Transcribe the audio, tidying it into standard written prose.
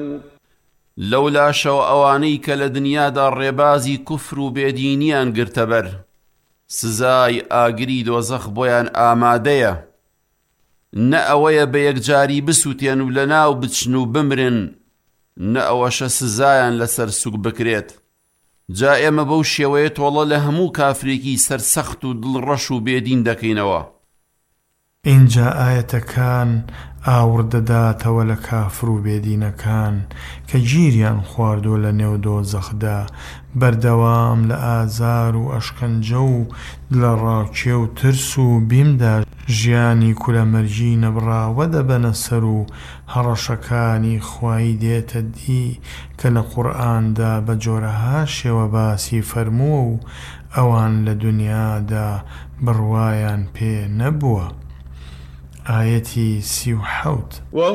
لەو لاشەوە ئەوانەی کە لە دنیادا ڕێبازی کوفر و بێدینیان گرتەبەر سزای ئاگری دۆزەخ بۆیان ئامادەیە نە ئەوەیە بە یەکجاری بسووتێن و لەناو بچن و بمرن نە ئەوەشە سزایان لەسەر سوک بکرێت جا ئێمە بەو شێوەیە تۆڵە لە هەموو کافرێکی سەرسەخت و دڵڕەش و بێدین دەکەینەوە. اینجا ئاەتەکان ئاوردەداتەوە لە کافر و بێدینەکان کە گیریان خواردووە لە نێو دۆزەخدا بەردەوام لە ئازار و ئەشکەنجە و لە ڕاکێ و ترس و بیمدا ژیانی کولەمەرجی نەبڕاوە دەبەنە سەر و هەڕەشەکانی خوای دێتە دی کە لە قورئاندا بە جۆرەها شێوە باسی فەرمووە و ئەوان لە دنیادا بڕوایان پێ نەبووە. آيتي 37